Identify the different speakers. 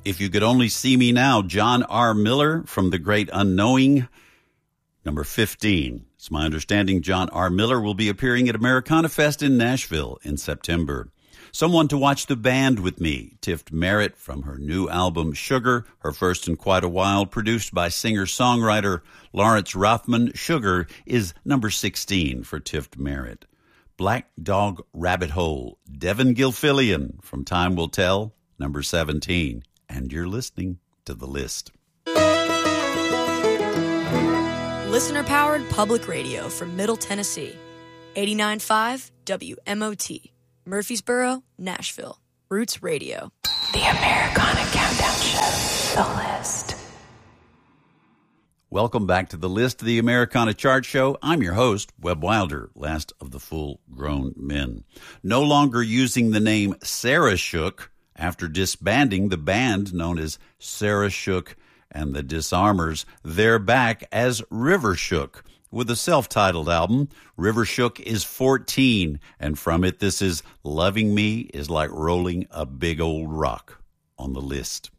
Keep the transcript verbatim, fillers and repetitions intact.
Speaker 1: If You Could Only See Me Now, John R. Miller from The Great Unknowing, number fifteen. It's my understanding John R. Miller will be appearing at Americana Fest in Nashville in September. Someone to Watch the Band with Me, Tift Merritt from her new album Sugar, her first in quite a while, produced by singer-songwriter Lawrence Rothman. Sugar is number sixteen for Tift Merritt. Black Dog Rabbit Hole, Devin Gilfillian from Time Will Tell, number seventeen. And you're listening to The List.
Speaker 2: Listener-powered public radio from Middle Tennessee. eighty-nine point five W M O T. Murfreesboro, Nashville. Roots Radio.
Speaker 3: The Americana Countdown Show. The List.
Speaker 1: Welcome back to The List, the Americana Chart Show. I'm your host, Webb Wilder, last of the full-grown men. No longer using the name Sarah Shook after disbanding the band known as Sarah Shook and the Disarmers, they're back as River Shook with a self-titled album. River Shook is fourteen, and from it, this is Loving Me is Like Rolling a Big Old Rock on The List.